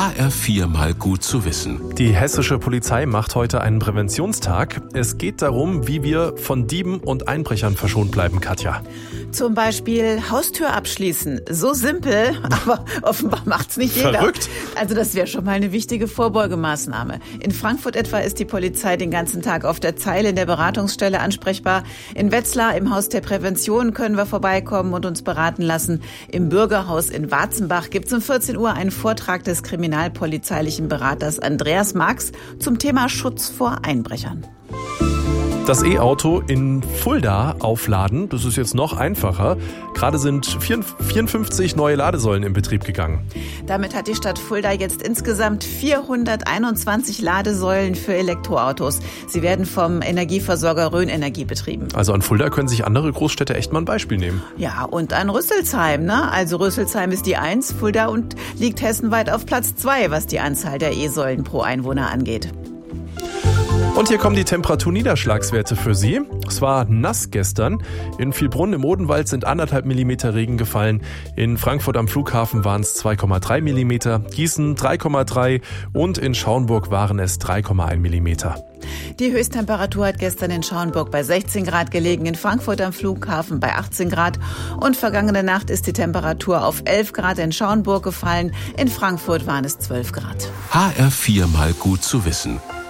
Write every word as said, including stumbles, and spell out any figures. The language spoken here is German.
H R vier mal gut zu wissen. Die hessische Polizei macht heute einen Präventionstag. Es geht darum, wie wir von Dieben und Einbrechern verschont bleiben, Katja. Zum Beispiel Haustür abschließen. So simpel, aber offenbar macht's nicht jeder. Verrückt. Also das wäre schon mal eine wichtige Vorbeugemaßnahme. In Frankfurt etwa ist die Polizei den ganzen Tag auf der Zeile in der Beratungsstelle ansprechbar. In Wetzlar im Haus der Prävention können wir vorbeikommen und uns beraten lassen. Im Bürgerhaus in Warzenbach gibt's um vierzehn Uhr einen Vortrag des kriminalpolizeilichen Beraters Andreas Marx zum Thema Schutz vor Einbrechern. Das E-Auto in Fulda aufladen, das ist jetzt noch einfacher. Gerade sind vierundfünfzig neue Ladesäulen in Betrieb gegangen. Damit hat die Stadt Fulda jetzt insgesamt vierhunderteinundzwanzig Ladesäulen für Elektroautos. Sie werden vom Energieversorger Rhön Energie betrieben. Also an Fulda können sich andere Großstädte echt mal ein Beispiel nehmen. Ja, und an Rüsselsheim, ne? Also Rüsselsheim ist die Eins, Fulda und liegt hessenweit auf Platz zwei, was die Anzahl der E-Säulen pro Einwohner angeht. Und hier kommen die Temperaturniederschlagswerte für Sie. Es war nass gestern. In Vielbrunn im Odenwald sind anderthalb Millimeter Regen gefallen. In Frankfurt am Flughafen waren es zwei Komma drei Millimeter, Gießen drei Komma drei und in Schauenburg waren es drei Komma eins Millimeter. Die Höchsttemperatur hat gestern in Schauenburg bei sechzehn Grad gelegen, in Frankfurt am Flughafen bei achtzehn Grad und vergangene Nacht ist die Temperatur auf elf Grad in Schauenburg gefallen. In Frankfurt waren es zwölf Grad. H R vier mal gut zu wissen.